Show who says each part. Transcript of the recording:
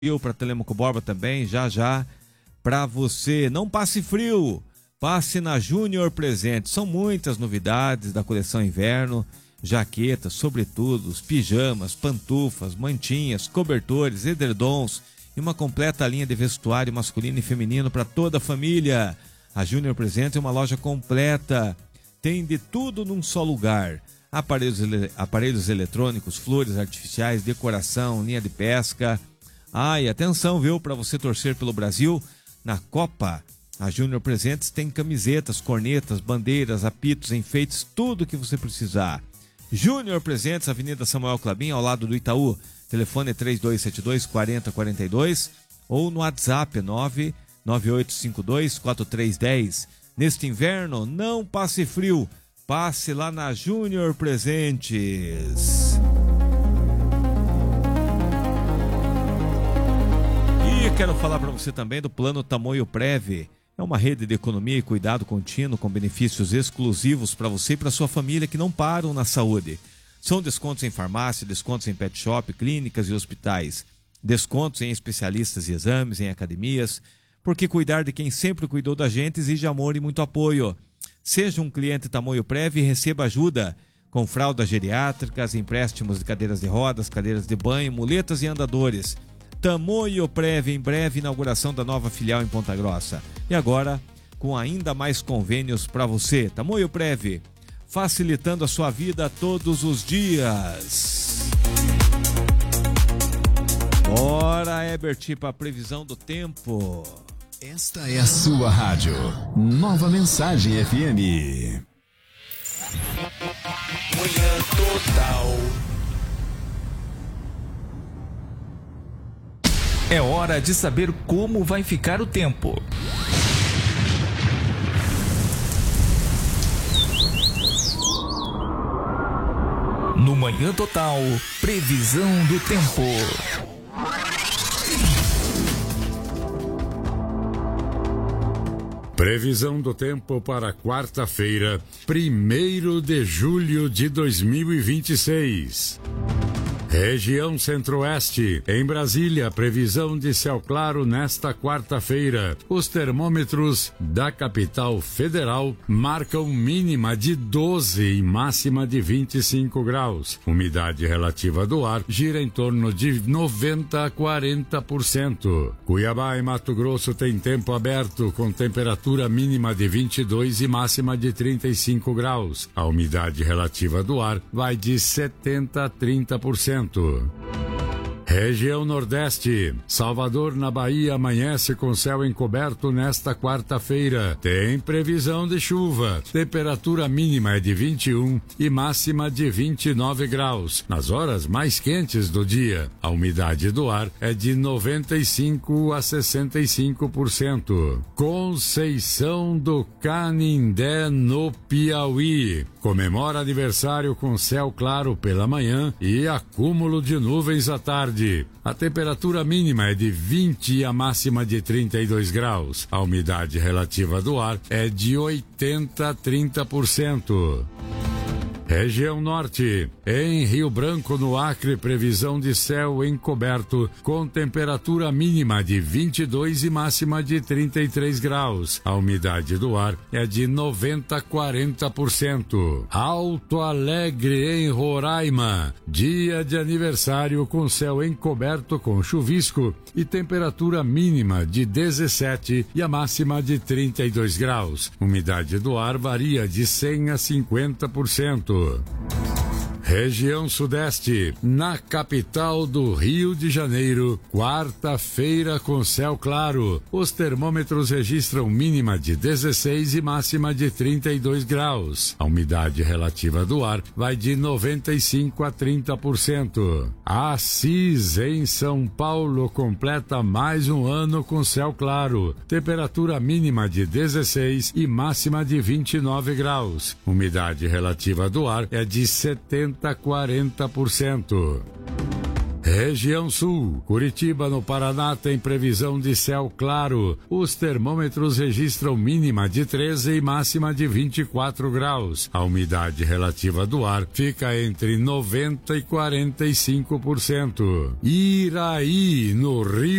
Speaker 1: E para Telemaco Borba também, já para você. Não passe frio, passe na Júnior Presentes. São muitas novidades da coleção inverno, jaquetas, sobretudos, pijamas, pantufas, mantinhas, cobertores, edredons e uma completa linha de vestuário masculino e feminino para toda a família. A Júnior Presentes é uma loja completa, tem de tudo num só lugar. Aparelhos eletrônicos, flores artificiais, decoração, linha de pesca. E atenção, viu, para você torcer pelo Brasil na Copa. A Júnior Presentes tem camisetas, cornetas, bandeiras, apitos, enfeites, tudo que você precisar. Júnior Presentes, Avenida Samuel Clabin, ao lado do Itaú. Telefone é 3272-4042 ou no WhatsApp 99852-4310. Neste inverno, não passe frio, passe lá na Júnior Presentes. E quero falar para você também do Plano Tamoio Prev. É uma rede de economia e cuidado contínuo com benefícios exclusivos para você e para sua família que não param na saúde. São descontos em farmácia, descontos em pet shop, clínicas e hospitais, descontos em especialistas e exames, em academias, porque cuidar de quem sempre cuidou da gente exige amor e muito apoio. Seja um cliente Tamoio Prev e receba ajuda com fraldas geriátricas, empréstimos de cadeiras de rodas, cadeiras de banho, muletas e andadores. Tamoio Prev, em breve inauguração da nova filial em Ponta Grossa. E agora, com ainda mais convênios para você. Tamoio Prev, facilitando a sua vida todos os dias. Bora, Herbert, para a previsão do tempo.
Speaker 2: Esta é a sua rádio. Nova Mensagem FM.
Speaker 3: Manhã Total.
Speaker 2: É hora de saber como vai ficar o tempo. No Manhã Total, previsão do tempo.
Speaker 4: Previsão do tempo para quarta-feira, 1º de julho de 2026. Região Centro-Oeste. Em Brasília, previsão de céu claro nesta quarta-feira. Os termômetros da capital federal marcam mínima de 12 e máxima de 25 graus. Umidade relativa do ar gira em torno de 90 a 40%. Cuiabá e Mato Grosso tem tempo aberto com temperatura mínima de 22 e máxima de 35 graus. A umidade relativa do ar vai de 70 a 30%. Região Nordeste. Salvador, na Bahia, amanhece com céu encoberto nesta quarta-feira. Tem previsão de chuva. Temperatura mínima é de 21 e máxima de 29 graus. Nas horas mais quentes do dia, a umidade do ar é de 95 a 65%. Conceição do Canindé, no Piauí. Comemora aniversário com céu claro pela manhã e acúmulo de nuvens à tarde. A temperatura mínima é de 20 e a máxima de 32 graus. A umidade relativa do ar é de 80 a 30%. Região Norte. Em Rio Branco, no Acre, previsão de céu encoberto com temperatura mínima de 22 e máxima de 33 graus. A umidade do ar é de 90 a 40%. Alto Alegre, em Roraima. Dia de aniversário com céu encoberto com chuvisco e temperatura mínima de 17 e a máxima de 32 graus. Umidade do ar varia de 100 a 50%. Região Sudeste. Na capital do Rio de Janeiro, quarta-feira com céu claro. Os termômetros registram mínima de 16 e máxima de 32 graus. A umidade relativa do ar vai de 95 a 30%. Assis, em São Paulo, completa mais um ano com céu claro. Temperatura mínima de 16 e máxima de 29 graus. Umidade relativa do ar é de 70 a 40%. Região Sul, Curitiba, no Paraná, tem previsão de céu claro. Os termômetros registram mínima de 13 e máxima de 24 graus. A umidade relativa do ar fica entre 90% e 45%. Iraí, no Rio